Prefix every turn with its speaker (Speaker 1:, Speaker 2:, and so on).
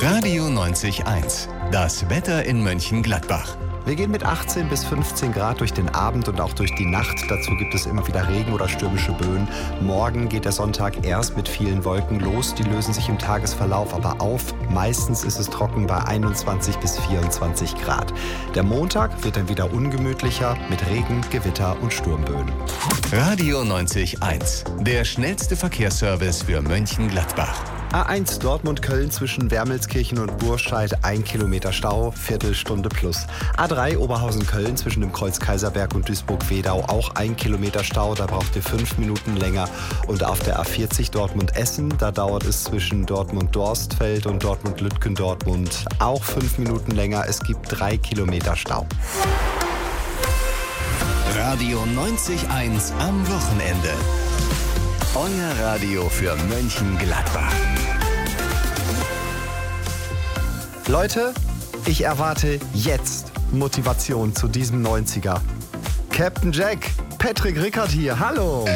Speaker 1: Radio 90.1. Das Wetter in Mönchengladbach.
Speaker 2: Wir gehen mit 18 bis 15 Grad durch den Abend und auch durch die Nacht. Dazu gibt es immer wieder Regen oder stürmische Böen. Morgen geht der Sonntag erst mit vielen Wolken los. Die lösen sich im Tagesverlauf aber auf. Meistens ist es trocken bei 21 bis 24 Grad. Der Montag wird dann wieder ungemütlicher mit Regen, Gewitter und Sturmböen.
Speaker 1: Radio 90.1. Der schnellste Verkehrsservice für Mönchengladbach.
Speaker 2: A1 Dortmund-Köln zwischen Wermelskirchen und Burscheid 1 Kilometer Stau, Viertelstunde plus. A3 Oberhausen-Köln zwischen dem Kreuz Kaiserberg und Duisburg-Wedau auch 1 Kilometer Stau, da braucht ihr 5 Minuten länger. Und auf der A40 Dortmund-Essen, da dauert es zwischen Dortmund-Dorstfeld und Dortmund-Lütgendortmund auch 5 Minuten länger. Es gibt 3 Kilometer Stau.
Speaker 1: Radio 90.1 am Wochenende. Euer Radio für Mönchengladbach.
Speaker 2: Leute, ich erwarte jetzt Motivation zu diesem 90er. Captain Jack, Patrick Rickard hier, hallo!